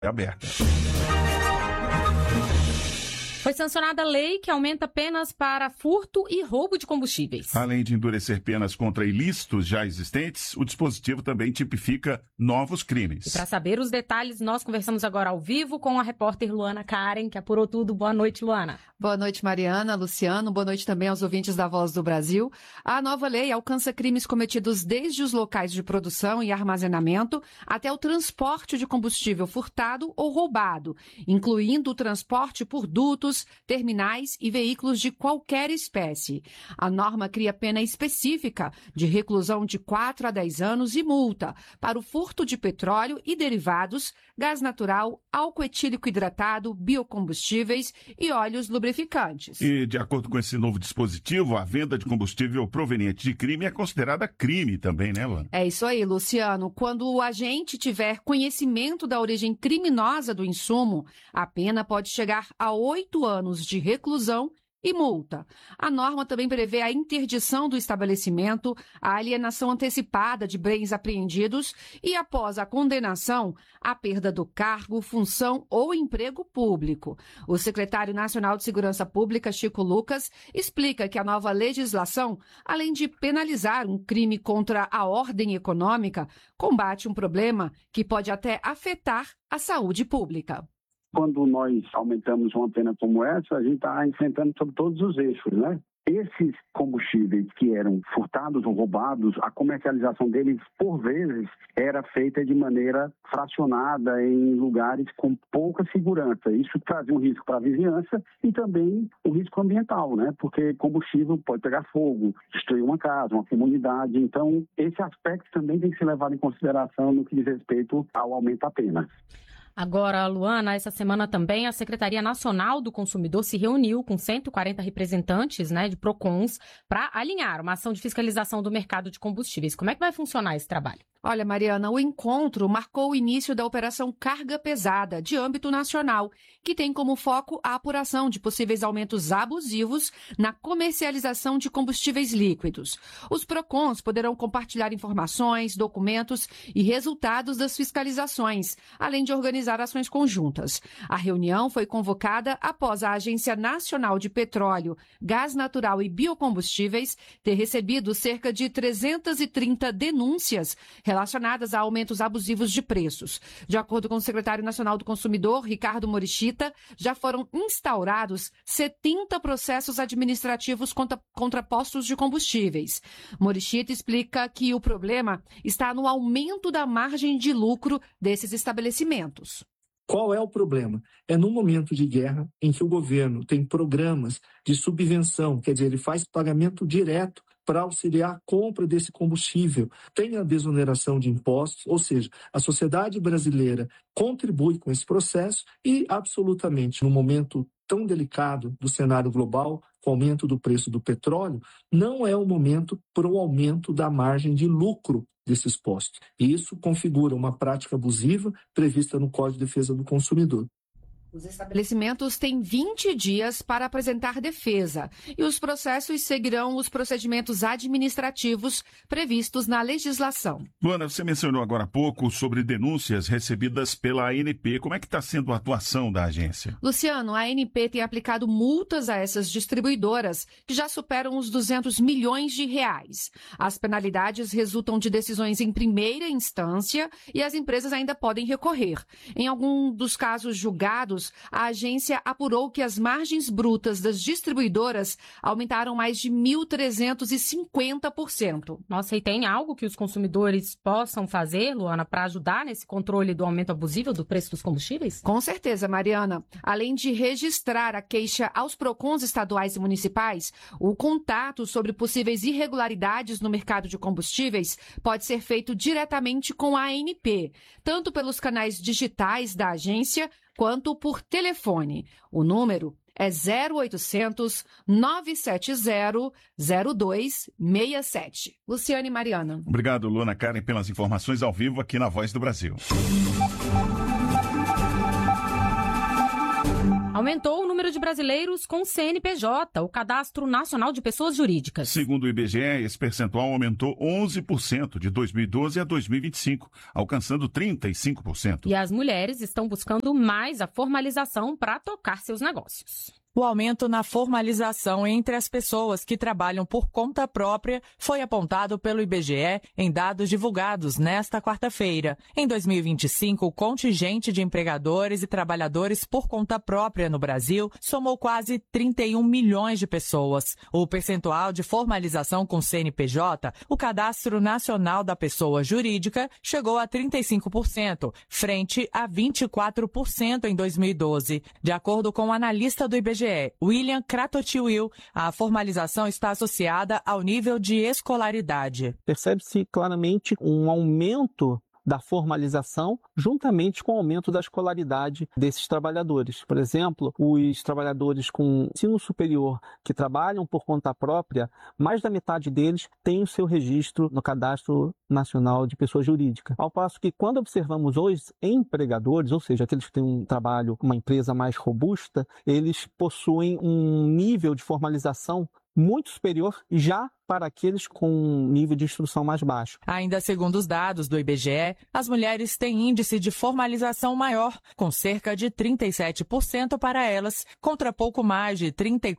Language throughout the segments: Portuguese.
aberta. Foi sancionada a lei que aumenta penas para furto e roubo de combustíveis. Além de endurecer penas contra ilícitos já existentes, o dispositivo também tipifica novos crimes. E para saber os detalhes, nós conversamos agora ao vivo com a repórter Luana Karen, que apurou tudo. Boa noite, Luana. Boa noite, Mariana, Luciano. Boa noite também aos ouvintes da Voz do Brasil. A nova lei alcança crimes cometidos desde os locais de produção e armazenamento até o transporte de combustível furtado ou roubado, incluindo o transporte por dutos, terminais e veículos de qualquer espécie. A norma cria pena específica de reclusão de 4 a 10 anos e multa para o furto de petróleo e derivados, gás natural, álcool etílico hidratado, biocombustíveis e óleos lubrificantes. E, de acordo com esse novo dispositivo, a venda de combustível proveniente de crime é considerada crime também, né, Luana? É isso aí, Luciano. Quando o agente tiver conhecimento da origem criminosa do insumo, a pena pode chegar a 8 anos de reclusão e multa. A norma também prevê a interdição do estabelecimento, a alienação antecipada de bens apreendidos e, após a condenação, a perda do cargo, função ou emprego público. O secretário nacional de Segurança Pública, Chico Lucas, explica que a nova legislação, além de penalizar um crime contra a ordem econômica, combate um problema que pode até afetar a saúde pública. Quando nós aumentamos uma pena como essa, a gente está enfrentando sobre todos os eixos, né? Esses combustíveis que eram furtados ou roubados, a comercialização deles, por vezes, era feita de maneira fracionada em lugares com pouca segurança. Isso trazia um risco para a vizinhança e também um risco ambiental, né? Porque combustível pode pegar fogo, destruir uma casa, uma comunidade. Então, esse aspecto também tem que ser levado em consideração no que diz respeito ao aumento da pena. Agora, Luana, essa semana também a Secretaria Nacional do Consumidor se reuniu com 140 representantes, de PROCONs para alinhar uma ação de fiscalização do mercado de combustíveis. Como é que vai funcionar esse trabalho? Olha, Mariana, o encontro marcou o início da Operação Carga Pesada, de âmbito nacional, que tem como foco a apuração de possíveis aumentos abusivos na comercialização de combustíveis líquidos. Os PROCONs poderão compartilhar informações, documentos e resultados das fiscalizações, além de organizar ações conjuntas. A reunião foi convocada após a Agência Nacional de Petróleo, Gás Natural e Biocombustíveis ter recebido cerca de 330 denúncias relacionadas a aumentos abusivos de preços. De acordo com o secretário nacional do Consumidor, Ricardo Morichita, já foram instaurados 70 processos administrativos contra postos de combustíveis. Morichita explica que o problema está no aumento da margem de lucro desses estabelecimentos. Qual é o problema? É no momento de guerra em que o governo tem programas de subvenção, quer dizer, ele faz pagamento direto para auxiliar a compra desse combustível, tem a desoneração de impostos, ou seja, a sociedade brasileira contribui com esse processo e, absolutamente, no momento tão delicado do cenário global, com o aumento do preço do petróleo, não é o momento para o aumento da margem de lucro desses postos. E isso configura uma prática abusiva prevista no Código de Defesa do Consumidor. Os estabelecimentos têm 20 dias para apresentar defesa e os processos seguirão os procedimentos administrativos previstos na legislação. Luana, você mencionou agora há pouco sobre denúncias recebidas pela ANP. Como é que está sendo a atuação da agência? Luciano, a ANP tem aplicado multas a essas distribuidoras que já superam os 200 milhões de reais. As penalidades resultam de decisões em primeira instância e as empresas ainda podem recorrer. Em algum dos casos julgados, a agência apurou que as margens brutas das distribuidoras aumentaram mais de 1.350%. Nossa, e tem algo que os consumidores possam fazer, Luana, para ajudar nesse controle do aumento abusivo do preço dos combustíveis? Com certeza, Mariana. Além de registrar a queixa aos PROCONs estaduais e municipais, o contato sobre possíveis irregularidades no mercado de combustíveis pode ser feito diretamente com a ANP, tanto pelos canais digitais da agência quanto por telefone. O número é 0800 970 0267. Luciane e Mariana. Obrigado, Luana Karen, pelas informações ao vivo aqui na Voz do Brasil. A Aumentou o número de brasileiros com CNPJ, o Cadastro Nacional de Pessoas Jurídicas. Segundo o IBGE, esse percentual aumentou 11% de 2012 a 2025, alcançando 35%. E as mulheres estão buscando mais a formalização para tocar seus negócios. O aumento na formalização entre as pessoas que trabalham por conta própria foi apontado pelo IBGE em dados divulgados nesta quarta-feira. Em 2025, o contingente de empregadores e trabalhadores por conta própria no Brasil somou quase 31 milhões de pessoas. O percentual de formalização com CNPJ, o Cadastro Nacional da Pessoa Jurídica, chegou a 35%, frente a 24% em 2012. De acordo com o analista do IBGE, William Kratochwill, a formalização está associada ao nível de escolaridade. Percebe-se claramente um aumento da formalização juntamente com o aumento da escolaridade desses trabalhadores. Por exemplo, os trabalhadores com ensino superior que trabalham por conta própria, mais da metade deles tem o seu registro no Cadastro Nacional de Pessoa Jurídica. Ao passo que quando observamos os empregadores, ou seja, aqueles que têm um trabalho, uma empresa mais robusta, eles possuem um nível de formalização muito superior já para aqueles com um nível de instrução mais baixo. Ainda segundo os dados do IBGE, as mulheres têm índice de formalização maior, com cerca de 37% para elas, contra pouco mais de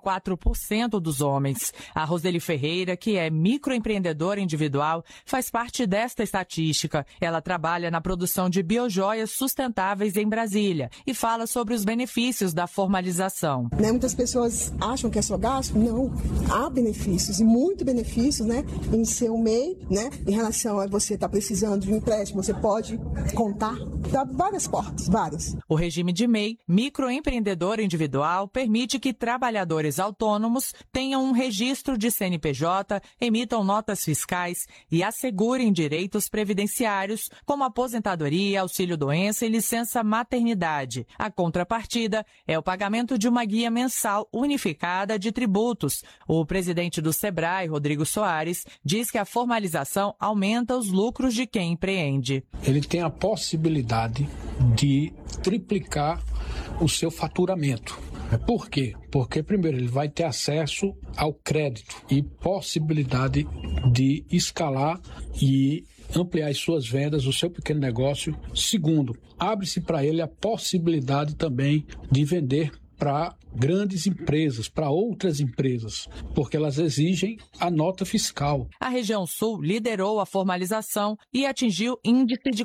34% dos homens. A Roseli Ferreira, que é microempreendedora individual, faz parte desta estatística. Ela trabalha na produção de biojoias sustentáveis em Brasília e fala sobre os benefícios da formalização. Muitas pessoas acham que é só gasto. Não, há benefícios e muito benefícios, em seu MEI, em relação a você estar precisando de um empréstimo, você pode contar, dá várias portas, várias. O regime de MEI, microempreendedor individual, permite que trabalhadores autônomos tenham um registro de CNPJ, emitam notas fiscais e assegurem direitos previdenciários, como aposentadoria, auxílio-doença e licença maternidade. A contrapartida é o pagamento de uma guia mensal unificada de tributos. O presidente do Sebrae, Rodrigo Soares, diz que a formalização aumenta os lucros de quem empreende. Ele tem a possibilidade de triplicar o seu faturamento. Por quê? Porque, primeiro, ele vai ter acesso ao crédito e possibilidade de escalar e ampliar as suas vendas, o seu pequeno negócio. Segundo, abre-se para ele a possibilidade também de vender para grandes empresas, para outras empresas, porque elas exigem a nota fiscal. A região sul liderou a formalização e atingiu índice de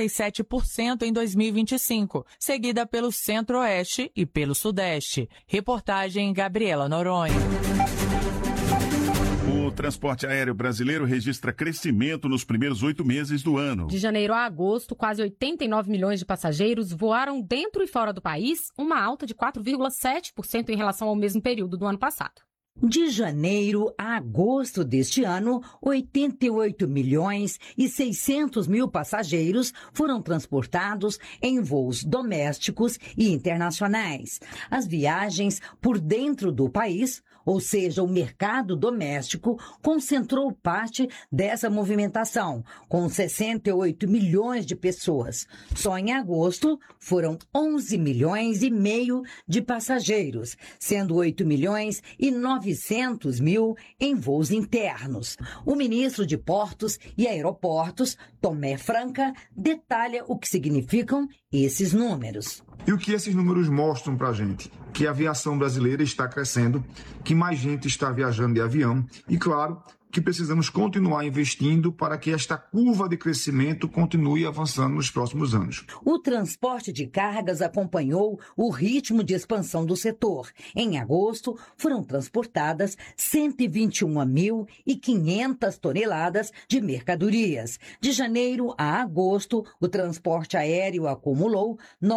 47% em 2025, seguida pelo centro-oeste e pelo sudeste. Reportagem Gabriela Noronha. O transporte aéreo brasileiro registra crescimento nos primeiros 8 meses do ano. De janeiro a agosto, quase 89 milhões de passageiros voaram dentro e fora do país, uma alta de 4,7% em relação ao mesmo período do ano passado. De janeiro a agosto deste ano, 88 milhões e 600 mil passageiros foram transportados em voos domésticos e internacionais. As viagens por dentro do país, ou seja, o mercado doméstico, concentrou parte dessa movimentação, com 68 milhões de pessoas. Só em agosto foram 11 milhões e meio de passageiros, sendo 8 milhões e 900 mil em voos internos. O ministro de Portos e Aeroportos, Tomé Franca, detalha o que significam esses números. E o que esses números mostram para a gente? Que a aviação brasileira está crescendo, que mais gente está viajando de avião e, claro, que precisamos continuar investindo para que esta curva de crescimento continue avançando nos próximos anos. O transporte de cargas acompanhou o ritmo de expansão do setor. Em agosto, foram transportadas 121.500 toneladas de mercadorias. De janeiro a agosto, o transporte aéreo acumulou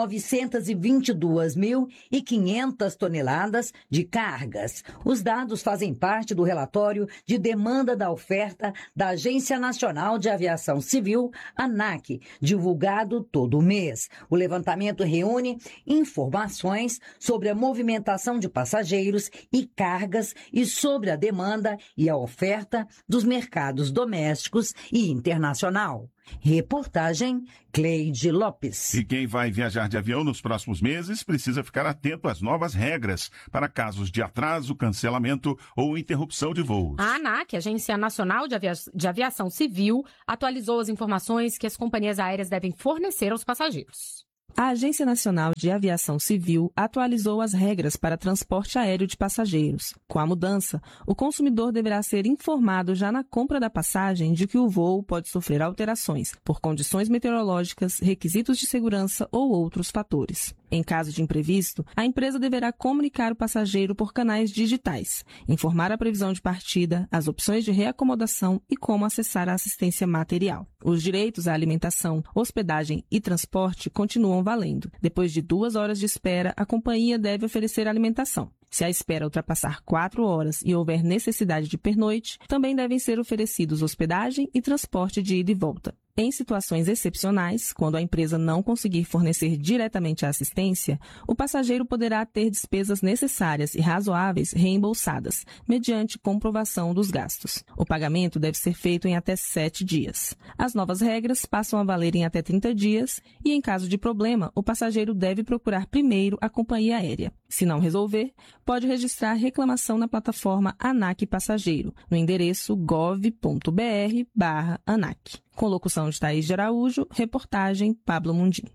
922.500 toneladas de cargas. Os dados fazem parte do relatório de demanda da oferta da Agência Nacional de Aviação Civil, ANAC, divulgado todo mês. O levantamento reúne informações sobre a movimentação de passageiros e cargas e sobre a demanda e a oferta dos mercados domésticos e internacional. Reportagem Cleide Lopes. E quem vai viajar de avião nos próximos meses precisa ficar atento às novas regras para casos de atraso, cancelamento ou interrupção de voos. A ANAC, Agência Nacional de Aviação Civil, atualizou as informações que as companhias aéreas devem fornecer aos passageiros. A Agência Nacional de Aviação Civil atualizou as regras para transporte aéreo de passageiros. Com a mudança, o consumidor deverá ser informado já na compra da passagem de que o voo pode sofrer alterações por condições meteorológicas, requisitos de segurança ou outros fatores. Em caso de imprevisto, a empresa deverá comunicar o passageiro por canais digitais, informar a previsão de partida, as opções de reacomodação e como acessar a assistência material. Os direitos à alimentação, hospedagem e transporte continuam valendo. Depois de 2 horas de espera, a companhia deve oferecer alimentação. Se a espera ultrapassar 4 horas e houver necessidade de pernoite, também devem ser oferecidos hospedagem e transporte de ida e volta. Em situações excepcionais, quando a empresa não conseguir fornecer diretamente a assistência, o passageiro poderá ter despesas necessárias e razoáveis reembolsadas, mediante comprovação dos gastos. O pagamento deve ser feito em até 7 dias. As novas regras passam a valer em até 30 dias e, em caso de problema, o passageiro deve procurar primeiro a companhia aérea. Se não resolver, pode registrar reclamação na plataforma ANAC Passageiro, no endereço gov.br/ANAC. Com locução de Thaís de Araújo, reportagem Pablo Mundim.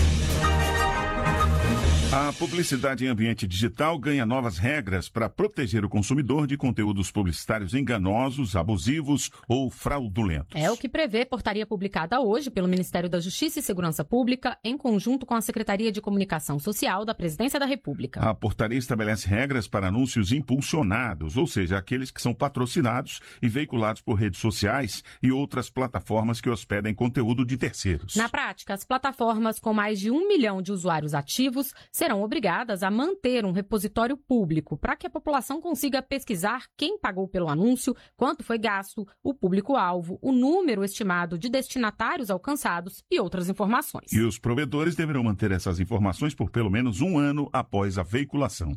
A publicidade em ambiente digital ganha novas regras para proteger o consumidor de conteúdos publicitários enganosos, abusivos ou fraudulentos. É o que prevê portaria publicada hoje pelo Ministério da Justiça e Segurança Pública, em conjunto com a Secretaria de Comunicação Social da Presidência da República. A portaria estabelece regras para anúncios impulsionados, ou seja, aqueles que são patrocinados e veiculados por redes sociais e outras plataformas que hospedam conteúdo de terceiros. Na prática, as plataformas com mais de 1 milhão de usuários ativos serão obrigadas a manter um repositório público para que a população consiga pesquisar quem pagou pelo anúncio, quanto foi gasto, o público-alvo, o número estimado de destinatários alcançados e outras informações. E os provedores deverão manter essas informações por pelo menos 1 ano após a veiculação.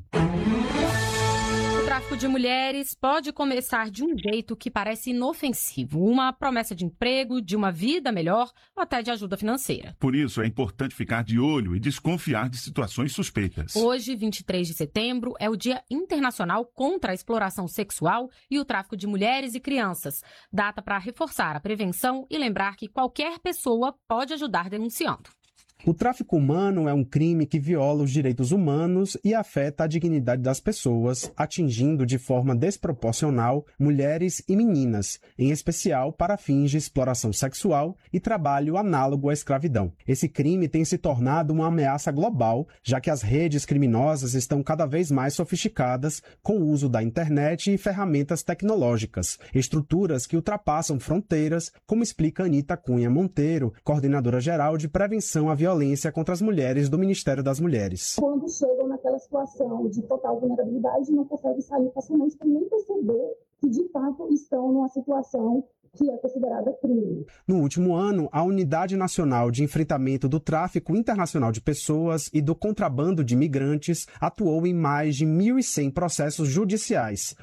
O tráfico de mulheres pode começar de um jeito que parece inofensivo, uma promessa de emprego, de uma vida melhor ou até de ajuda financeira. Por isso, é importante ficar de olho e desconfiar de situações suspeitas. Hoje, 23 de setembro, é o Dia Internacional contra a Exploração Sexual e o Tráfico de Mulheres e Crianças. Data para reforçar a prevenção e lembrar que qualquer pessoa pode ajudar denunciando. O tráfico humano é um crime que viola os direitos humanos e afeta a dignidade das pessoas, atingindo de forma desproporcional mulheres e meninas, em especial para fins de exploração sexual e trabalho análogo à escravidão. Esse crime tem se tornado uma ameaça global, já que as redes criminosas estão cada vez mais sofisticadas com o uso da internet e ferramentas tecnológicas, estruturas que ultrapassam fronteiras, como explica Anita Cunha Monteiro, coordenadora-geral de prevenção à violência contra as mulheres do Ministério das Mulheres. Quando chegam naquela situação de total vulnerabilidade, não conseguem sair facilmente para nem perceber que, de fato, estão numa situação que é considerada crime. No último ano, a Unidade Nacional de Enfrentamento do Tráfico Internacional de Pessoas e do Contrabando de Imigrantes atuou em mais de 1.100 processos judiciais.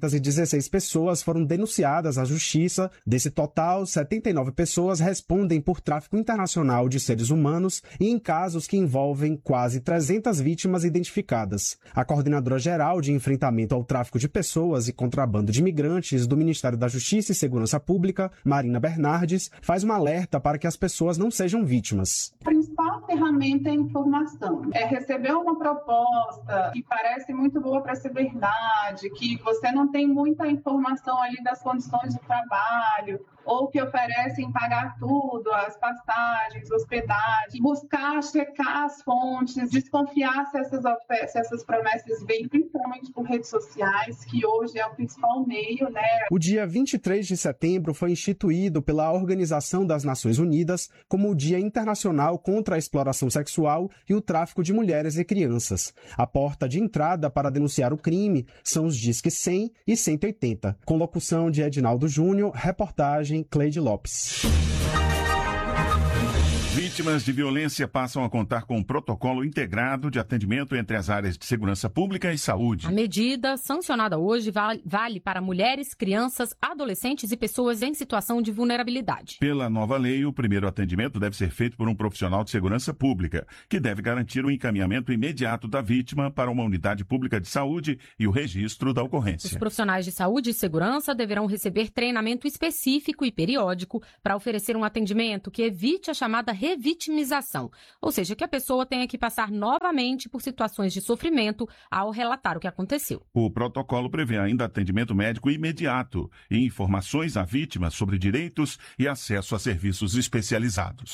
216 pessoas foram denunciadas à Justiça. Desse total, 79 pessoas respondem por tráfico internacional de seres humanos e em casos que envolvem quase 300 vítimas identificadas. A coordenadora-geral de Enfrentamento ao Tráfico de Pessoas e Contrabando de Imigrantes do Ministério da Justiça e Segurança Pública, Marina Bernardes, faz um alerta para que as pessoas não sejam vítimas. A principal ferramenta é a informação. É receber uma proposta que parece muito boa para ser verdade, que você não tem muita informação ali das condições de trabalho, ou que oferecem pagar tudo, as passagens, hospedagem, buscar checar as fontes, desconfiar se essas promessas vêm principalmente por redes sociais, que hoje é o principal meio, né? O dia 23 de setembro foi instituído pela Organização das Nações Unidas como o Dia Internacional contra a Exploração Sexual e o Tráfico de Mulheres e Crianças. A porta de entrada para denunciar o crime são os Disque 100 e 180. Com locução de Edinaldo Júnior, reportagem Cleide Lopes. Vítimas de violência passam a contar com um protocolo integrado de atendimento entre as áreas de segurança pública e saúde. A medida, sancionada hoje, vale para mulheres, crianças, adolescentes e pessoas em situação de vulnerabilidade. Pela nova lei, o primeiro atendimento deve ser feito por um profissional de segurança pública, que deve garantir o encaminhamento imediato da vítima para uma unidade pública de saúde e o registro da ocorrência. Os profissionais de saúde e segurança deverão receber treinamento específico e periódico para oferecer um atendimento que evite a chamada revitimização, ou seja, que a pessoa tenha que passar novamente por situações de sofrimento ao relatar o que aconteceu. O protocolo prevê ainda atendimento médico imediato e informações à vítima sobre direitos e acesso a serviços especializados.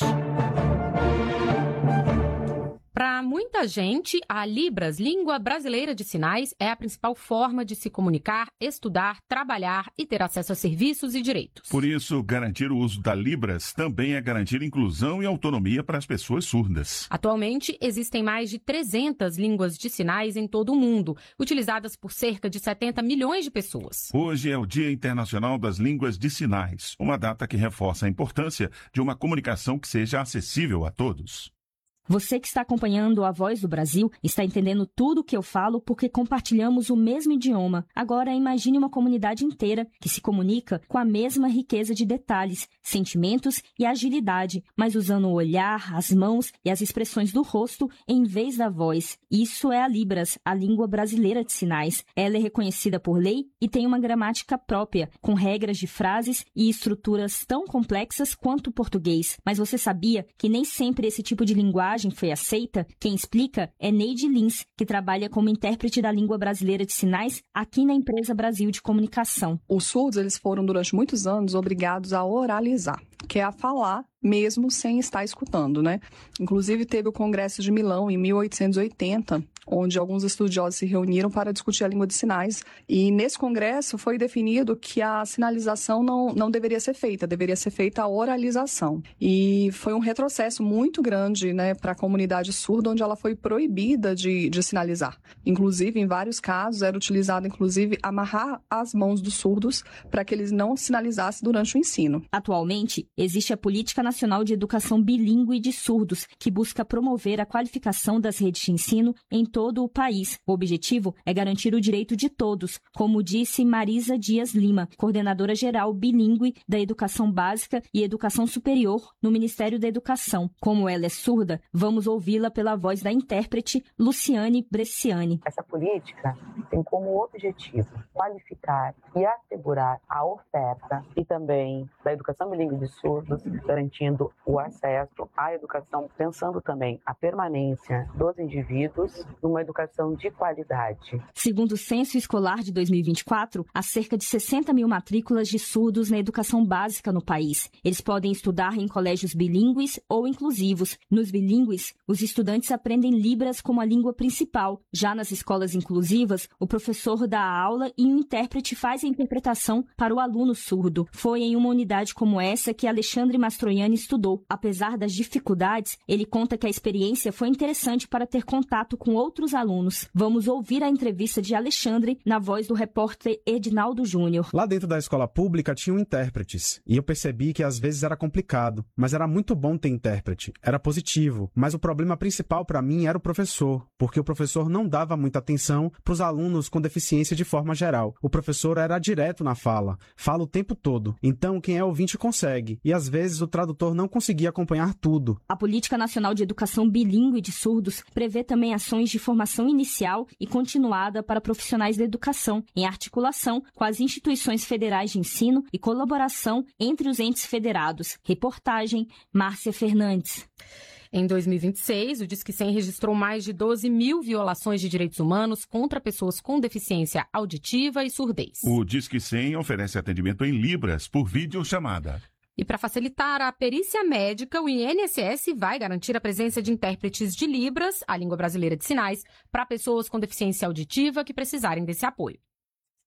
Para muita gente, a Libras, língua brasileira de sinais, é a principal forma de se comunicar, estudar, trabalhar e ter acesso a serviços e direitos. Por isso, garantir o uso da Libras também é garantir inclusão e autonomia para as pessoas surdas. Atualmente, existem mais de 300 línguas de sinais em todo o mundo, utilizadas por cerca de 70 milhões de pessoas. Hoje é o Dia Internacional das Línguas de Sinais, uma data que reforça a importância de uma comunicação que seja acessível a todos. Você que está acompanhando A Voz do Brasil está entendendo tudo o que eu falo porque compartilhamos o mesmo idioma. Agora imagine uma comunidade inteira que se comunica com a mesma riqueza de detalhes, sentimentos e agilidade, mas usando o olhar, as mãos e as expressões do rosto em vez da voz. Isso é a Libras, a língua brasileira de sinais. Ela é reconhecida por lei e tem uma gramática própria, com regras de frases e estruturas tão complexas quanto o português. Mas você sabia que nem sempre esse tipo de linguagem foi aceita? Quem explica é Neide Lins, que trabalha como intérprete da língua brasileira de sinais aqui na empresa Brasil de Comunicação. Os surdos eles foram durante muitos anos obrigados a oralizar, que é a falar mesmo sem estar escutando, né? Inclusive teve o Congresso de Milão em 1880, onde alguns estudiosos se reuniram para discutir a língua de sinais. E nesse congresso foi definido que a sinalização não deveria ser feita, deveria ser feita a oralização. E foi um retrocesso muito grande, né, para a comunidade surda, onde ela foi proibida de sinalizar. Inclusive, em vários casos, era utilizado, inclusive, amarrar as mãos dos surdos para que eles não sinalizassem durante o ensino. Atualmente, existe a Política Nacional de Educação Bilíngue de Surdos, que busca promover a qualificação das redes de ensino em todo o país. O objetivo é garantir o direito de todos, como disse Marisa Dias Lima, coordenadora geral bilíngue da Educação Básica e Educação Superior no Ministério da Educação. Como ela é surda, vamos ouvi-la pela voz da intérprete Luciane Bresciani. Essa política tem como objetivo qualificar e assegurar a oferta e também da educação bilíngue de surdos, garantindo o acesso à educação, pensando também a permanência dos indivíduos numa educação de qualidade. Segundo o Censo Escolar de 2024, há cerca de 60 mil matrículas de surdos na educação básica no país. Eles podem estudar em colégios bilíngues ou inclusivos. Nos bilíngues, os estudantes aprendem Libras como a língua principal. Já nas escolas inclusivas, o professor dá a aula e um intérprete faz a interpretação para o aluno surdo. Foi em uma unidade como essa que Alexandre Mastroianni estudou. Apesar das dificuldades, ele conta que a experiência foi interessante para ter contato com outros alunos. Vamos ouvir a entrevista de Alexandre na voz do repórter Edinaldo Júnior. Lá dentro da escola pública tinham intérpretes, e eu percebi que às vezes era complicado, mas era muito bom ter intérprete, era positivo, mas o problema principal para mim era o professor, porque o professor não dava muita atenção para os alunos com deficiência de forma geral. O professor era direto na fala o tempo todo, então quem é ouvinte consegue, e às vezes o tradutor não conseguia acompanhar tudo. A Política Nacional de Educação Bilíngue de Surdos prevê também ações de formação inicial e continuada para profissionais da educação, em articulação com as instituições federais de ensino e colaboração entre os entes federados. Reportagem, Márcia Fernandes. Em 2026, o Disque 100 registrou mais de 12 mil violações de direitos humanos contra pessoas com deficiência auditiva e surdez. O Disque 100 oferece atendimento em Libras por videochamada. E para facilitar a perícia médica, o INSS vai garantir a presença de intérpretes de Libras, a língua brasileira de sinais, para pessoas com deficiência auditiva que precisarem desse apoio.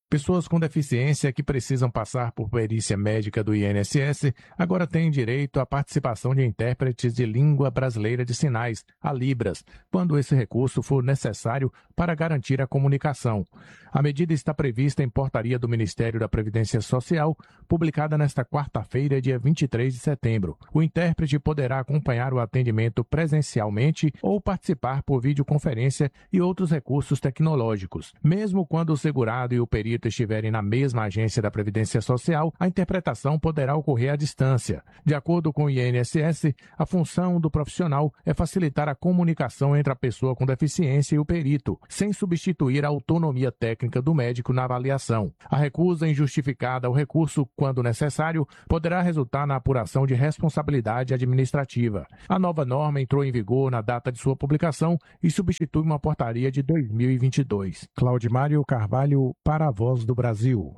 Pessoas com deficiência que precisam passar por perícia médica do INSS agora têm direito à participação de intérpretes de língua brasileira de sinais, a Libras, quando esse recurso for necessário para garantir a comunicação. A medida está prevista em portaria do Ministério da Previdência Social, publicada nesta quarta-feira, dia 23 de setembro. O intérprete poderá acompanhar o atendimento presencialmente ou participar por videoconferência e outros recursos tecnológicos. Mesmo quando o segurado e o perito estiverem na mesma agência da Previdência Social, a interpretação poderá ocorrer à distância. De acordo com o INSS, a função do profissional é facilitar a comunicação entre a pessoa com deficiência e o perito, sem substituir a autonomia técnica do médico na avaliação. A recusa injustificada ao recurso, quando necessário, poderá resultar na apuração de responsabilidade administrativa. A nova norma entrou em vigor na data de sua publicação e substitui uma portaria de 2022. Claudimário Carvalho, para a Voz do Brasil.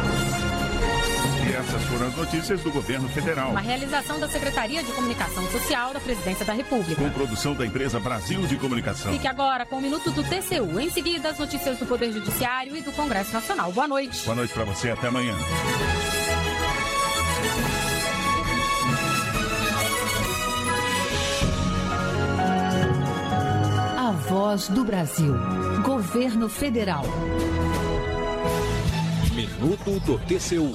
E essas foram as notícias do governo federal. Uma realização da Secretaria de Comunicação Social da Presidência da República. Com produção da empresa Brasil de Comunicação. Fique agora com o Minuto do TCU. Em seguida, as notícias do Poder Judiciário e do Congresso Nacional. Boa noite. Boa noite para você. Até amanhã. A Voz do Brasil. Governo Federal. Minuto do TCU.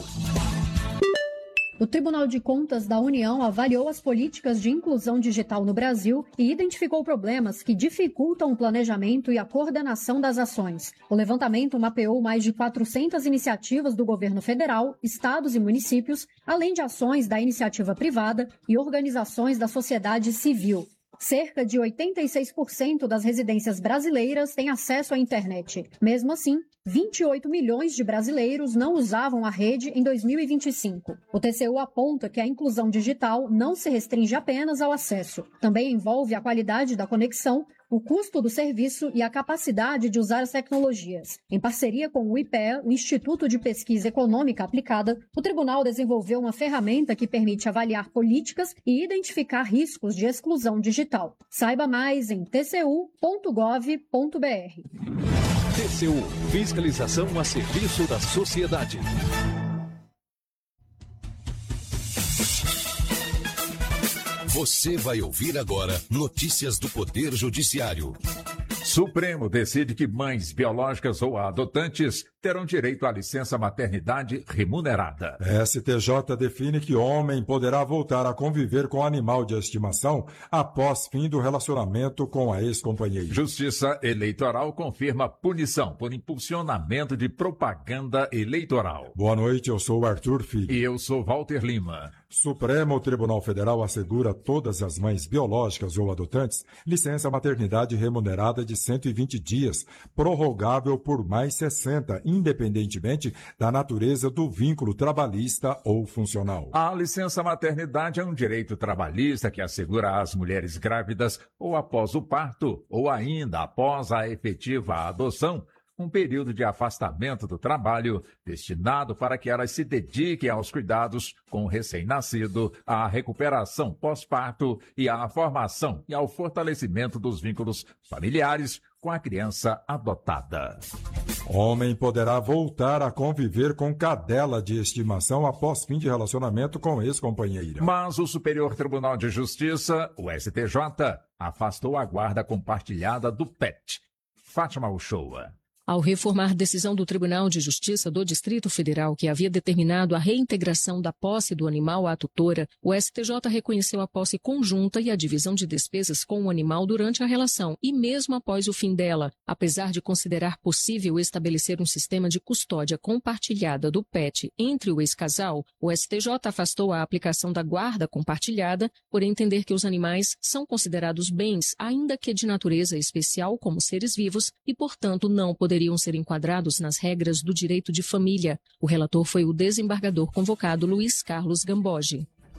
O Tribunal de Contas da União avaliou as políticas de inclusão digital no Brasil e identificou problemas que dificultam o planejamento e a coordenação das ações. O levantamento mapeou mais de 400 iniciativas do governo federal, estados e municípios, além de ações da iniciativa privada e organizações da sociedade civil. Cerca de 86% das residências brasileiras têm acesso à internet. Mesmo assim, 28 milhões de brasileiros não usavam a rede em 2025. O TCU aponta que a inclusão digital não se restringe apenas ao acesso. Também envolve a qualidade da conexão, o custo do serviço e a capacidade de usar as tecnologias. Em parceria com o IPEA, o Instituto de Pesquisa Econômica Aplicada, o tribunal desenvolveu uma ferramenta que permite avaliar políticas e identificar riscos de exclusão digital. Saiba mais em tcu.gov.br. TCU, fiscalização a serviço da sociedade. Você vai ouvir agora notícias do Poder Judiciário. Supremo decide que mães biológicas ou adotantes terão direito à licença maternidade remunerada. STJ define que homem poderá voltar a conviver com animal de estimação após fim do relacionamento com a ex-companheira. Justiça Eleitoral confirma punição por impulsionamento de propaganda eleitoral. Boa noite, eu sou Arthur Filho. E eu sou Walter Lima. Supremo Tribunal Federal assegura a todas as mães biológicas ou adotantes licença maternidade remunerada de 120 dias, prorrogável por mais 60, independentemente da natureza do vínculo trabalhista ou funcional. A licença maternidade é um direito trabalhista que assegura às mulheres grávidas ou após o parto ou ainda após a efetiva adoção um período de afastamento do trabalho destinado para que elas se dediquem aos cuidados com o recém-nascido, à recuperação pós-parto e à formação e ao fortalecimento dos vínculos familiares com a criança adotada. Homem poderá voltar a conviver com cadela de estimação após fim de relacionamento com ex-companheira. Mas o Superior Tribunal de Justiça, o STJ, afastou a guarda compartilhada do PET. Fátima Uchoa. Ao reformar decisão do Tribunal de Justiça do Distrito Federal, que havia determinado a reintegração da posse do animal à tutora, o STJ reconheceu a posse conjunta e a divisão de despesas com o animal durante a relação e mesmo após o fim dela, apesar de considerar possível estabelecer um sistema de custódia compartilhada do PET entre o ex-casal, o STJ afastou a aplicação da guarda compartilhada por entender que os animais são considerados bens, ainda que de natureza especial como seres vivos e, portanto, não poderiam ser enquadrados nas regras do direito de família. O relator foi o desembargador convocado Luiz Carlos Gamboge.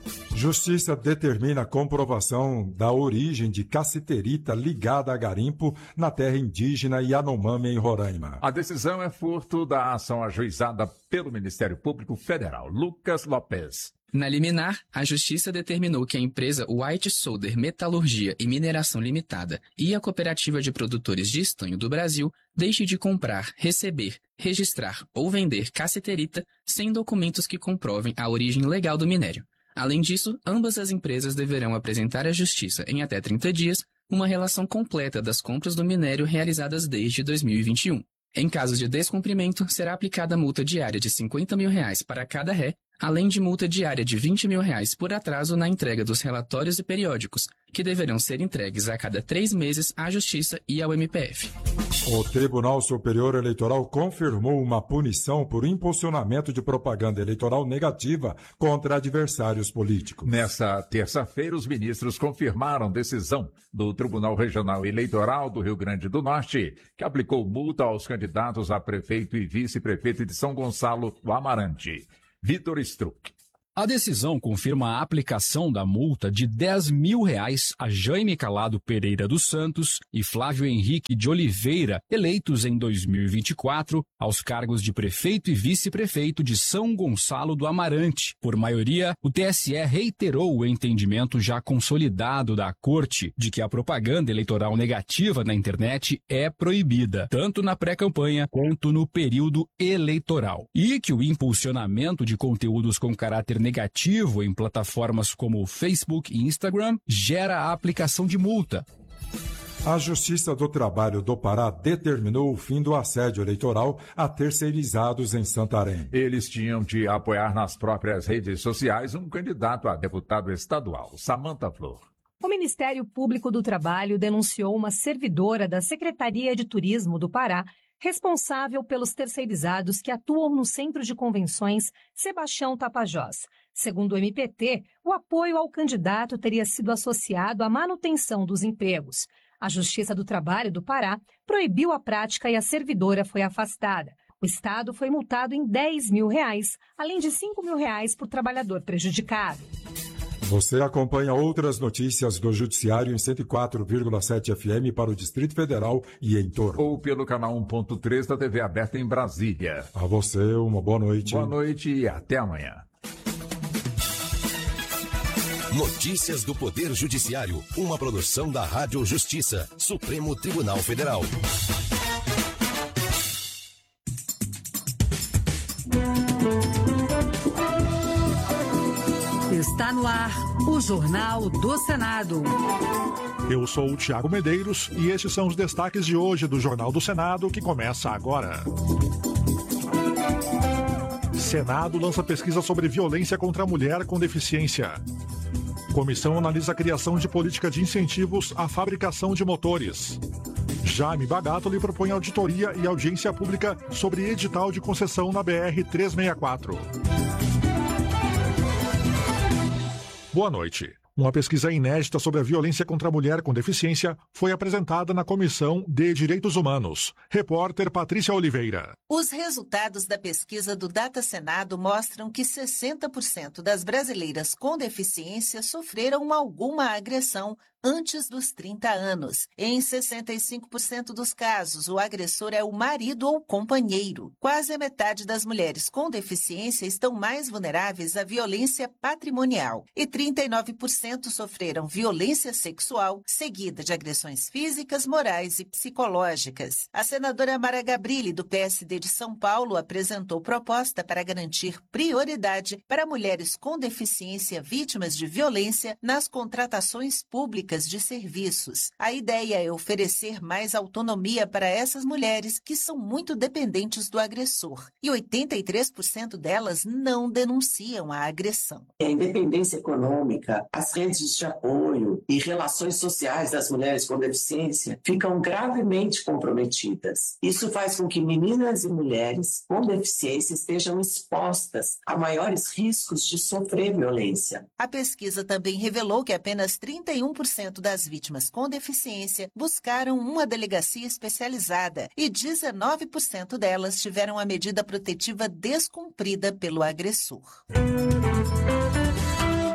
Justiça determina a comprovação da origem de cassiterita ligada a garimpo na terra indígena Yanomami, em Roraima. A decisão é fruto da ação ajuizada pelo Ministério Público Federal. Lucas Lopes. Na liminar, a Justiça determinou que a empresa White Solder Metalurgia e Mineração Limitada e a Cooperativa de Produtores de Estanho do Brasil deixe de comprar, receber, registrar ou vender cassiterita sem documentos que comprovem a origem legal do minério. Além disso, ambas as empresas deverão apresentar à Justiça, em até 30 dias, uma relação completa das compras do minério realizadas desde 2021. Em caso de descumprimento, será aplicada multa diária de R$ 50 mil para cada ré, além de multa diária de R$ 20 mil por atraso na entrega dos relatórios e periódicos, que deverão ser entregues a cada 3 meses à Justiça e ao MPF. O Tribunal Superior Eleitoral confirmou uma punição por impulsionamento de propaganda eleitoral negativa contra adversários políticos. Nessa terça-feira, os ministros confirmaram decisão do Tribunal Regional Eleitoral do Rio Grande do Norte, que aplicou multa aos candidatos a prefeito e vice-prefeito de São Gonçalo do Amarante. Vitor Struck. A decisão confirma a aplicação da multa de R$ 10 mil a Jaime Calado Pereira dos Santos e Flávio Henrique de Oliveira, eleitos em 2024, aos cargos de prefeito e vice-prefeito de São Gonçalo do Amarante. Por maioria, o TSE reiterou o entendimento já consolidado da Corte de que a propaganda eleitoral negativa na internet é proibida, tanto na pré-campanha quanto no período eleitoral, e que o impulsionamento de conteúdos com caráter negativo em plataformas como Facebook e Instagram gera a aplicação de multa. A Justiça do Trabalho do Pará determinou o fim do assédio eleitoral a terceirizados em Santarém. Eles tinham de apoiar nas próprias redes sociais um candidato a deputado estadual, Samanta Flor. O Ministério Público do Trabalho denunciou uma servidora da Secretaria de Turismo do Pará responsável pelos terceirizados que atuam no Centro de Convenções Sebastião Tapajós. Segundo o MPT, o apoio ao candidato teria sido associado à manutenção dos empregos. A Justiça do Trabalho do Pará proibiu a prática e a servidora foi afastada. O Estado foi multado em R$ 10 mil, além de R$ 5 mil por trabalhador prejudicado. Você acompanha outras notícias do Judiciário em 104,7 FM para o Distrito Federal e em torno. Ou pelo canal 1.3 da TV aberta em Brasília. A você, uma boa noite. Boa noite e até amanhã. Notícias do Poder Judiciário, uma produção da Rádio Justiça, Supremo Tribunal Federal. Está no ar o Jornal do Senado. Eu sou o Tiago Medeiros e estes são os destaques de hoje do Jornal do Senado, que começa agora. Senado lança pesquisa sobre violência contra a mulher com deficiência. Comissão analisa a criação de política de incentivos à fabricação de motores. Jaime Bagatoli propõe auditoria e audiência pública sobre edital de concessão na BR-364. Boa noite. Uma pesquisa inédita sobre a violência contra a mulher com deficiência foi apresentada na Comissão de Direitos Humanos. Repórter Patrícia Oliveira. Os resultados da pesquisa do Data Senado mostram que 60% das brasileiras com deficiência sofreram alguma agressão antes dos 30 anos. Em 65% dos casos, o agressor é o marido ou companheiro. Quase a metade das mulheres com deficiência estão mais vulneráveis à violência patrimonial e 39% sofreram violência sexual, seguida de agressões físicas, morais e psicológicas. A senadora Mara Gabrilli, do PSD de São Paulo, apresentou proposta para garantir prioridade para mulheres com deficiência vítimas de violência nas contratações públicas de serviços. A ideia é oferecer mais autonomia para essas mulheres que são muito dependentes do agressor. E 83% delas não denunciam a agressão. A independência econômica, as redes de apoio e relações sociais das mulheres com deficiência ficam gravemente comprometidas. Isso faz com que meninas e mulheres com deficiência estejam expostas a maiores riscos de sofrer violência. A pesquisa também revelou que apenas 31% das vítimas com deficiência buscaram uma delegacia especializada e 19% delas tiveram a medida protetiva descumprida pelo agressor.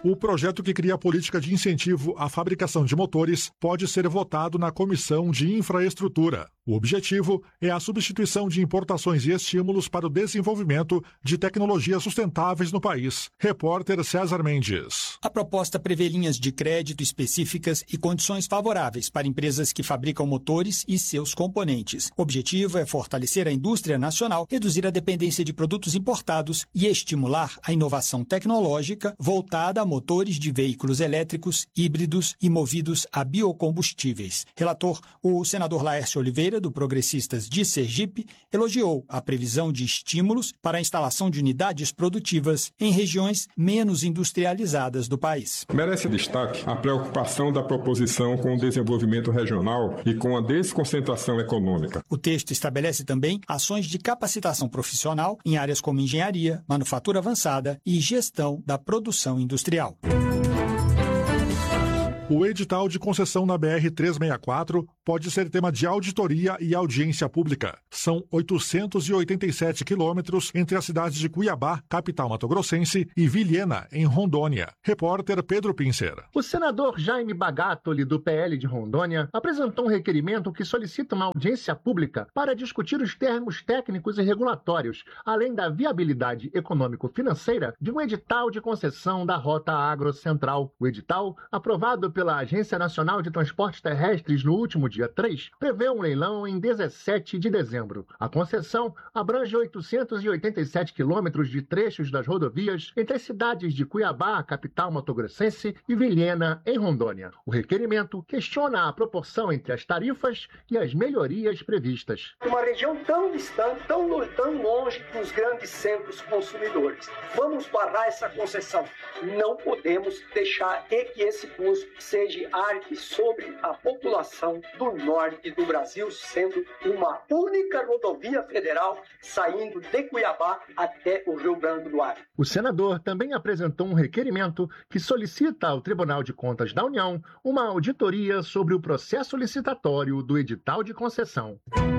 O projeto que cria a política de incentivo à fabricação de motores pode ser votado na Comissão de Infraestrutura. O objetivo é a substituição de importações e estímulos para o desenvolvimento de tecnologias sustentáveis no país. Repórter César Mendes. A proposta prevê linhas de crédito específicas e condições favoráveis para empresas que fabricam motores e seus componentes. O objetivo é fortalecer a indústria nacional, reduzir a dependência de produtos importados e estimular a inovação tecnológica voltada a motores de veículos elétricos, híbridos e movidos a biocombustíveis. Relator, o senador Laércio Oliveira, do Progressistas de Sergipe, elogiou a previsão de estímulos para a instalação de unidades produtivas em regiões menos industrializadas do país. Merece destaque a preocupação da proposição com o desenvolvimento regional e com a desconcentração econômica. O texto estabelece também ações de capacitação profissional em áreas como engenharia, manufatura avançada e gestão da produção industrial. O edital de concessão na BR-364 pode ser tema de auditoria e audiência pública. São 887 quilômetros entre as cidades de Cuiabá, capital mato-grossense, e Vilhena, em Rondônia. Repórter Pedro Pincer. O senador Jaime Bagatoli, do PL de Rondônia, apresentou um requerimento que solicita uma audiência pública para discutir os termos técnicos e regulatórios, além da viabilidade econômico-financeira de um edital de concessão da Rota Agrocentral. O edital, aprovado pela Agência Nacional de Transportes Terrestres no último dia 3, prevê um leilão em 17 de dezembro. A concessão abrange 887 quilômetros de trechos das rodovias entre as cidades de Cuiabá, capital mato-grossense, e Vilhena, em Rondônia. O requerimento questiona a proporção entre as tarifas e as melhorias previstas. Uma região tão distante, tão longe dos grandes centros consumidores. Vamos barrar essa concessão. Não podemos deixar que esse custo seja arte sobre a população do norte do Brasil, sendo uma única rodovia federal saindo de Cuiabá até o Rio Grande do Norte. O senador também apresentou um requerimento que solicita ao Tribunal de Contas da União uma auditoria sobre o processo licitatório do edital de concessão.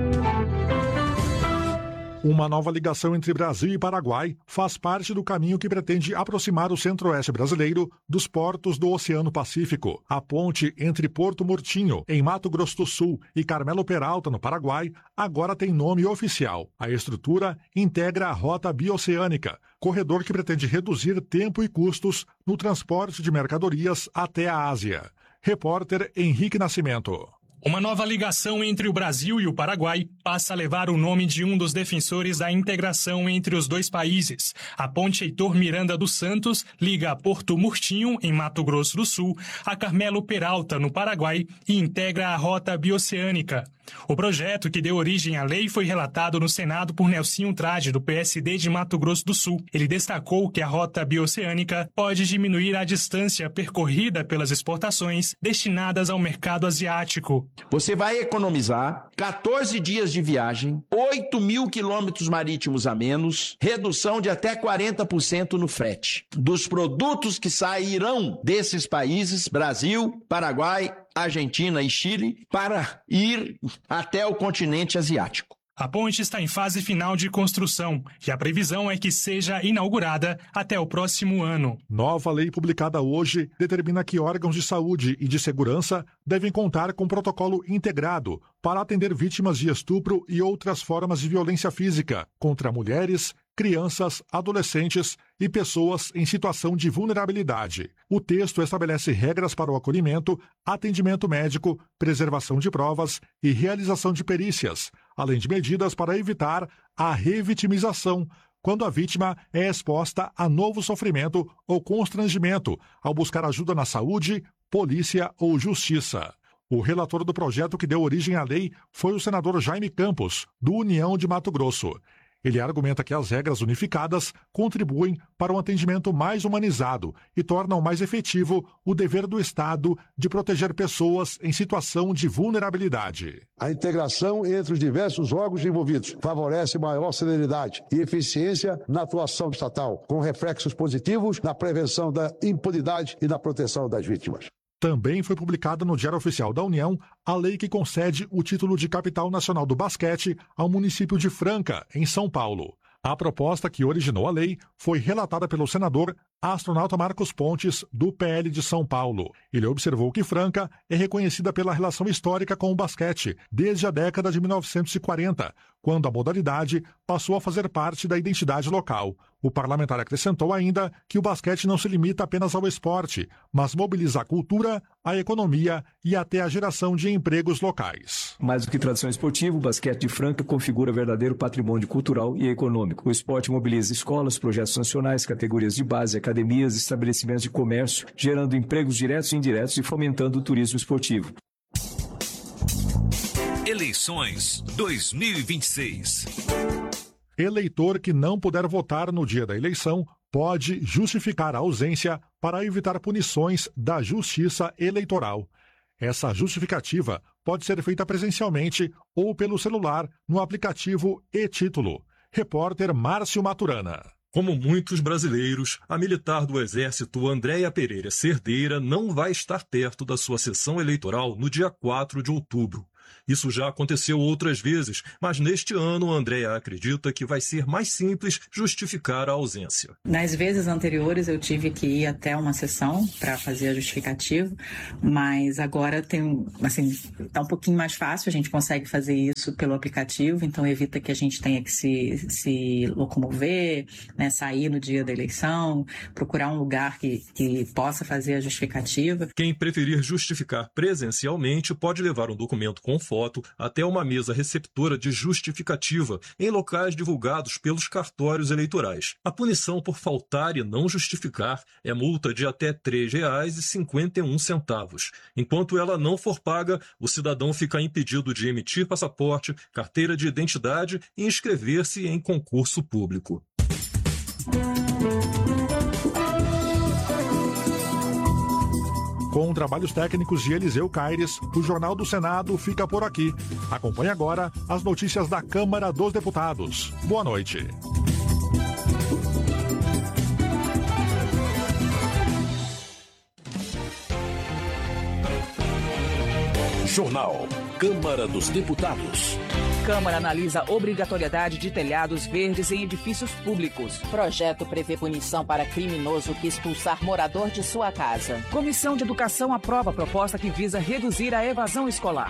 Uma nova ligação entre Brasil e Paraguai faz parte do caminho que pretende aproximar o centro-oeste brasileiro dos portos do Oceano Pacífico. A ponte entre Porto Murtinho, em Mato Grosso do Sul, e Carmelo Peralta, no Paraguai, agora tem nome oficial. A estrutura integra a Rota Bioceânica, corredor que pretende reduzir tempo e custos no transporte de mercadorias até a Ásia. Repórter Henrique Nascimento. Uma nova ligação entre o Brasil e o Paraguai passa a levar o nome de um dos defensores da integração entre os dois países. A ponte Heitor Miranda dos Santos liga Porto Murtinho, em Mato Grosso do Sul, a Carmelo Peralta, no Paraguai, e integra a Rota Bioceânica. O projeto, que deu origem à lei, foi relatado no Senado por Nelsinho Trade, do PSD de Mato Grosso do Sul. Ele destacou que a Rota Bioceânica pode diminuir a distância percorrida pelas exportações destinadas ao mercado asiático. Você vai economizar 14 dias de viagem, 8 mil quilômetros marítimos a menos, redução de até 40% no frete. Dos produtos que sairão desses países, Brasil, Paraguai, Argentina e Chile, para ir até o continente asiático. A ponte está em fase final de construção e a previsão é que seja inaugurada até o próximo ano. Nova lei publicada hoje determina que órgãos de saúde e de segurança devem contar com protocolo integrado para atender vítimas de estupro e outras formas de violência física contra mulheres, crianças, adolescentes e pessoas em situação de vulnerabilidade. O texto estabelece regras para o acolhimento, atendimento médico, preservação de provas e realização de perícias, além de medidas para evitar a revitimização, quando a vítima é exposta a novo sofrimento ou constrangimento ao buscar ajuda na saúde, polícia ou justiça. O relator do projeto que deu origem à lei foi o senador Jaime Campos, do União de Mato Grosso. Ele argumenta que as regras unificadas contribuem para um atendimento mais humanizado e tornam mais efetivo o dever do Estado de proteger pessoas em situação de vulnerabilidade. A integração entre os diversos órgãos envolvidos favorece maior celeridade e eficiência na atuação estatal, com reflexos positivos na prevenção da impunidade e na proteção das vítimas. Também foi publicada no Diário Oficial da União a lei que concede o título de capital nacional do basquete ao município de Franca, em São Paulo. A proposta que originou a lei foi relatada pelo senador astronauta Marcos Pontes, do PL de São Paulo. Ele observou que Franca é reconhecida pela relação histórica com o basquete desde a década de 1940, quando a modalidade passou a fazer parte da identidade local. O parlamentar acrescentou ainda que o basquete não se limita apenas ao esporte, mas mobiliza a cultura, a economia e até a geração de empregos locais. Mais do que tradição esportiva, o basquete de Franca configura verdadeiro patrimônio cultural e econômico. O esporte mobiliza escolas, projetos nacionais, categorias de base, academias, estabelecimentos de comércio, gerando empregos diretos e indiretos e fomentando o turismo esportivo. Eleições 2026. Eleitor que não puder votar no dia da eleição pode justificar a ausência para evitar punições da Justiça Eleitoral. Essa justificativa pode ser feita presencialmente ou pelo celular no aplicativo e-Título. Repórter Márcio Maturana. Como muitos brasileiros, a militar do Exército Andréia Pereira Cerdeira não vai estar perto da sua sessão eleitoral no dia 4 de outubro. Isso já aconteceu outras vezes, mas neste ano Andréia acredita que vai ser mais simples justificar a ausência. Nas vezes anteriores eu tive que ir até uma sessão para fazer a justificativa, mas agora tá um pouquinho mais fácil, a gente consegue fazer isso pelo aplicativo, então evita que a gente tenha que se locomover, né, sair no dia da eleição, procurar um lugar que possa fazer a justificativa. Quem preferir justificar presencialmente pode levar um documento com foto até uma mesa receptora de justificativa em locais divulgados pelos cartórios eleitorais. A punição por faltar e não justificar é multa de até R$ 3,51. Enquanto ela não for paga, o cidadão fica impedido de emitir passaporte, carteira de identidade e inscrever-se em concurso público. Com trabalhos técnicos de Eliseu Caires, o Jornal do Senado fica por aqui. Acompanhe agora as notícias da Câmara dos Deputados. Boa noite. Jornal Câmara dos Deputados. Câmara analisa obrigatoriedade de telhados verdes em edifícios públicos. Projeto prevê punição para criminoso que expulsar morador de sua casa. Comissão de Educação aprova a proposta que visa reduzir a evasão escolar.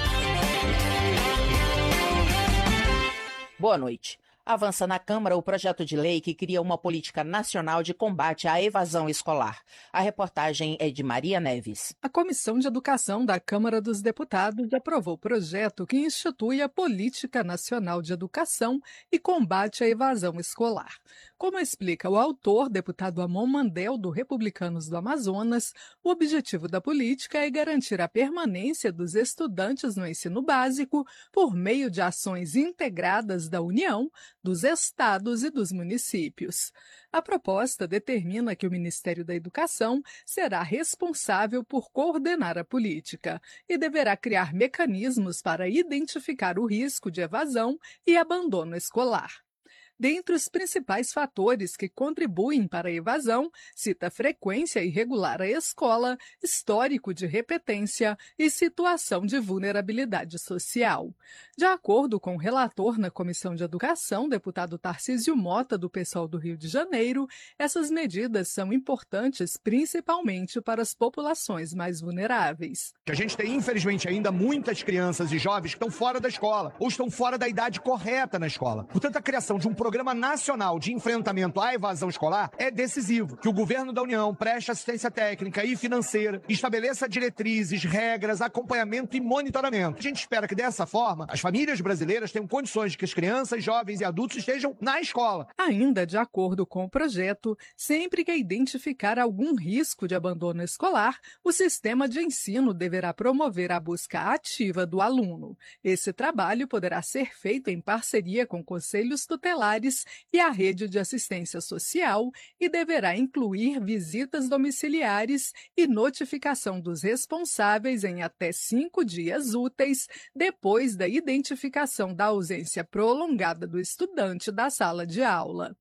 Boa noite. Avança na Câmara o projeto de lei que cria uma política nacional de combate à evasão escolar. A reportagem é de Maria Neves. A Comissão de Educação da Câmara dos Deputados aprovou o projeto que institui a Política Nacional de Educação e combate à evasão escolar. Como explica o autor, deputado Amon Mandel, do Republicanos do Amazonas, o objetivo da política é garantir a permanência dos estudantes no ensino básico por meio de ações integradas da União, dos estados e dos municípios. A proposta determina que o Ministério da Educação será responsável por coordenar a política e deverá criar mecanismos para identificar o risco de evasão e abandono escolar. Dentre os principais fatores que contribuem para a evasão, cita frequência irregular à escola, histórico de repetência e situação de vulnerabilidade social. De acordo com o relator na Comissão de Educação, deputado Tarcísio Mota, do PSOL do Rio de Janeiro, essas medidas são importantes principalmente para as populações mais vulneráveis. A gente tem, infelizmente, ainda muitas crianças e jovens que estão fora da escola ou estão fora da idade correta na escola. Portanto, a criação de um Programa Nacional de Enfrentamento à Evasão Escolar é decisivo. Que o governo da União preste assistência técnica e financeira, estabeleça diretrizes, regras, acompanhamento e monitoramento. A gente espera que dessa forma as famílias brasileiras tenham condições de que as crianças, jovens e adultos estejam na escola. Ainda de acordo com o projeto, sempre que identificar algum risco de abandono escolar, o sistema de ensino deverá promover a busca ativa do aluno. Esse trabalho poderá ser feito em parceria com conselhos tutelares e a rede de assistência social e deverá incluir visitas domiciliares e notificação dos responsáveis em até 5 dias úteis depois da identificação da ausência prolongada do estudante da sala de aula.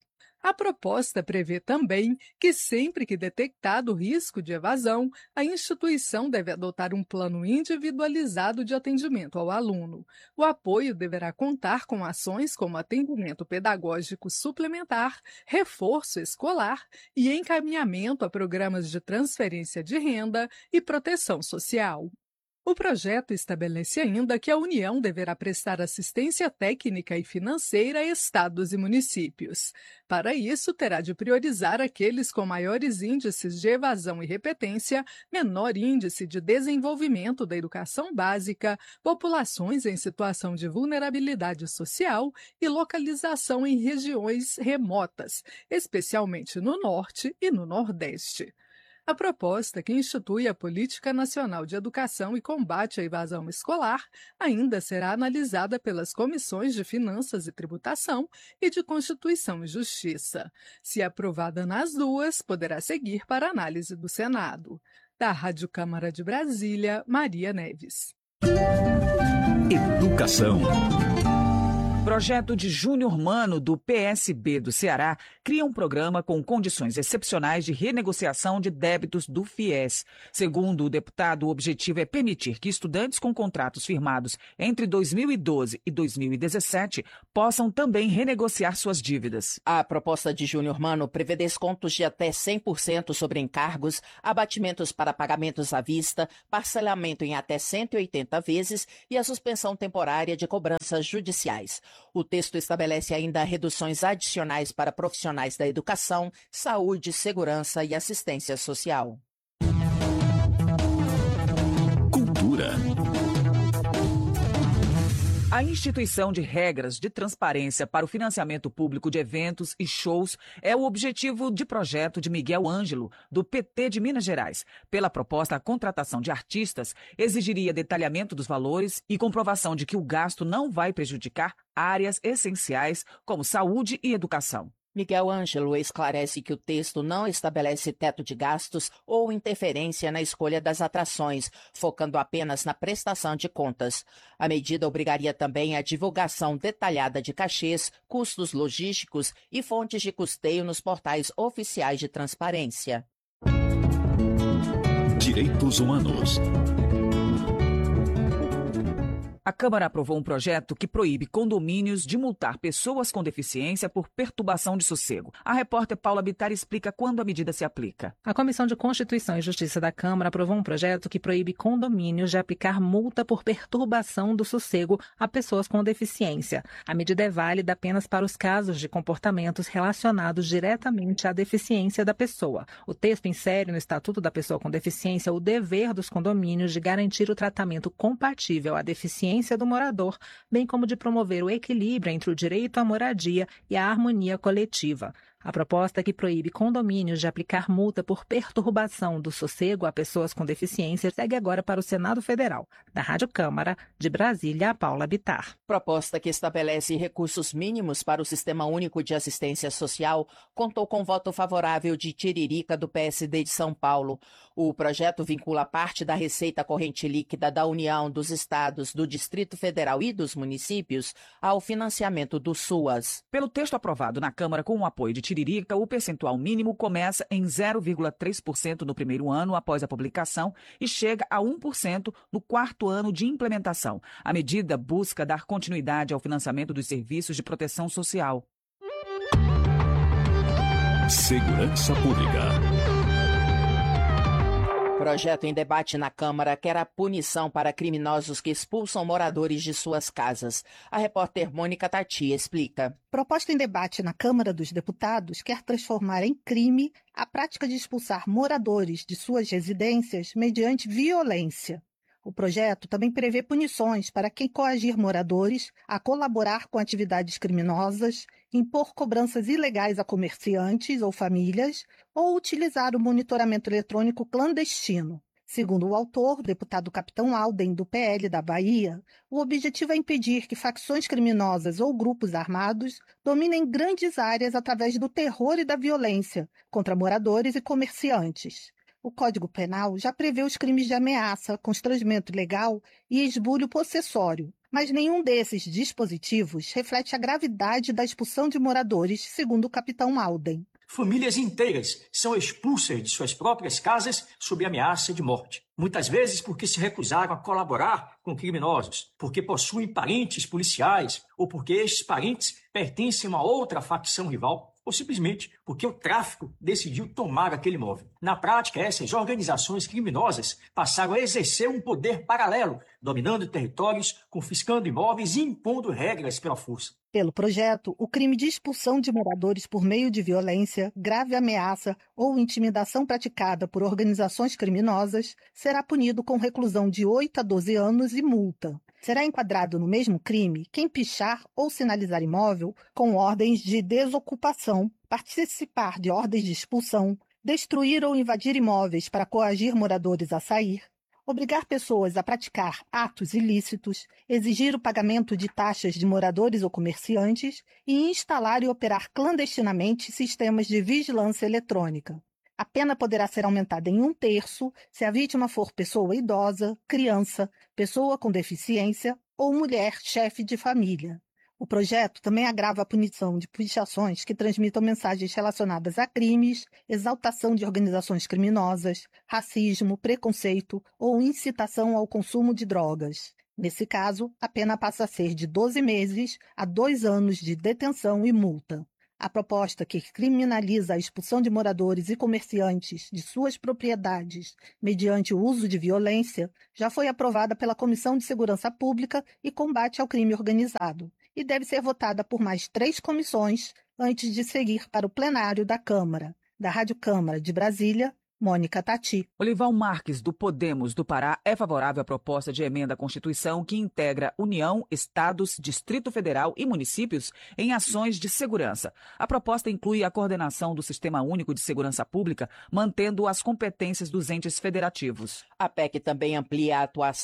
A proposta prevê também que, sempre que detectado o risco de evasão, a instituição deve adotar um plano individualizado de atendimento ao aluno. O apoio deverá contar com ações como atendimento pedagógico suplementar, reforço escolar e encaminhamento a programas de transferência de renda e proteção social. O projeto estabelece ainda que a União deverá prestar assistência técnica e financeira a estados e municípios. Para isso, terá de priorizar aqueles com maiores índices de evasão e repetência, menor índice de desenvolvimento da educação básica, populações em situação de vulnerabilidade social e localização em regiões remotas, especialmente no Norte e no Nordeste. A proposta, que institui a Política Nacional de Educação e Combate à Evasão Escolar, ainda será analisada pelas comissões de Finanças e Tributação e de Constituição e Justiça. Se aprovada nas duas, poderá seguir para análise do Senado. Da Rádio Câmara de Brasília, Maria Neves. Educação. Projeto de Júnior Mano, do PSB do Ceará, cria um programa com condições excepcionais de renegociação de débitos do FIES. Segundo o deputado, o objetivo é permitir que estudantes com contratos firmados entre 2012 e 2017 possam também renegociar suas dívidas. A proposta de Júnior Mano prevê descontos de até 100% sobre encargos, abatimentos para pagamentos à vista, parcelamento em até 180 vezes e a suspensão temporária de cobranças judiciais. O texto estabelece ainda reduções adicionais para profissionais da educação, saúde, segurança e assistência social. Cultura. A instituição de regras de transparência para o financiamento público de eventos e shows é o objetivo de projeto de Miguel Ângelo, do PT de Minas Gerais. Pela proposta, a contratação de artistas exigiria detalhamento dos valores e comprovação de que o gasto não vai prejudicar áreas essenciais como saúde e educação. Miguel Ângelo esclarece que o texto não estabelece teto de gastos ou interferência na escolha das atrações, focando apenas na prestação de contas. A medida obrigaria também a divulgação detalhada de cachês, custos logísticos e fontes de custeio nos portais oficiais de transparência. Direitos Humanos. A Câmara aprovou um projeto que proíbe condomínios de multar pessoas com deficiência por perturbação de sossego. A repórter Paula Bittar explica quando a medida se aplica. A Comissão de Constituição e Justiça da Câmara aprovou um projeto que proíbe condomínios de aplicar multa por perturbação do sossego a pessoas com deficiência. A medida é válida apenas para os casos de comportamentos relacionados diretamente à deficiência da pessoa. O texto insere no Estatuto da Pessoa com Deficiência o dever dos condomínios de garantir o tratamento compatível à deficiência do morador, bem como de promover o equilíbrio entre o direito à moradia e a harmonia coletiva. A proposta que proíbe condomínios de aplicar multa por perturbação do sossego a pessoas com deficiência segue agora para o Senado Federal. Da Rádio Câmara, de Brasília, Paula Bittar. Proposta que estabelece recursos mínimos para o Sistema Único de Assistência Social contou com voto favorável de Tiririca, do PSD de São Paulo. O projeto vincula parte da receita corrente líquida da União, dos estados, do Distrito Federal e dos municípios ao financiamento do SUAS. Pelo texto aprovado na Câmara com o apoio de Tiririca, o percentual mínimo começa em 0,3% no primeiro ano após a publicação e chega a 1% no quarto ano de implementação. A medida busca dar continuidade ao financiamento dos serviços de proteção social. Segurança Pública. Projeto em debate na Câmara quer a punição para criminosos que expulsam moradores de suas casas. A repórter Mônica Tati explica. Proposta em debate na Câmara dos Deputados quer transformar em crime a prática de expulsar moradores de suas residências mediante violência. O projeto também prevê punições para quem coagir moradores a colaborar com atividades criminosas, impor cobranças ilegais a comerciantes ou famílias ou utilizar o monitoramento eletrônico clandestino. Segundo o autor, o deputado Capitão Alden, do PL da Bahia, o objetivo é impedir que facções criminosas ou grupos armados dominem grandes áreas através do terror e da violência contra moradores e comerciantes. O Código Penal já prevê os crimes de ameaça, constrangimento ilegal e esbulho possessório, mas nenhum desses dispositivos reflete a gravidade da expulsão de moradores, segundo o capitão Malden. Famílias inteiras são expulsas de suas próprias casas sob ameaça de morte. Muitas vezes porque se recusaram a colaborar com criminosos, porque possuem parentes policiais ou porque estes parentes pertencem a uma outra facção rival, ou simplesmente porque o tráfico decidiu tomar aquele imóvel. Na prática, essas organizações criminosas passaram a exercer um poder paralelo, dominando territórios, confiscando imóveis e impondo regras pela força. Pelo projeto, o crime de expulsão de moradores por meio de violência, grave ameaça ou intimidação praticada por organizações criminosas será punido com reclusão de 8 a 12 anos e multa. Será enquadrado no mesmo crime quem pichar ou sinalizar imóvel com ordens de desocupação, participar de ordens de expulsão, destruir ou invadir imóveis para coagir moradores a sair, obrigar pessoas a praticar atos ilícitos, exigir o pagamento de taxas de moradores ou comerciantes e instalar e operar clandestinamente sistemas de vigilância eletrônica. A pena poderá ser aumentada em 1/3 se a vítima for pessoa idosa, criança, pessoa com deficiência ou mulher chefe de família. O projeto também agrava a punição de pichações que transmitam mensagens relacionadas a crimes, exaltação de organizações criminosas, racismo, preconceito ou incitação ao consumo de drogas. Nesse caso, a pena passa a ser de 12 meses a 2 anos de detenção e multa. A proposta que criminaliza a expulsão de moradores e comerciantes de suas propriedades mediante o uso de violência já foi aprovada pela Comissão de Segurança Pública e Combate ao Crime Organizado e deve ser votada por mais 3 comissões antes de seguir para o plenário da Câmara. Da Rádio Câmara de Brasília, Mônica Tati. Olival Marques, do Podemos do Pará, é favorável à proposta de emenda à Constituição que integra União, Estados, Distrito Federal e municípios em ações de segurança. A proposta inclui a coordenação do Sistema Único de Segurança Pública, mantendo as competências dos entes federativos. A PEC também amplia a atuação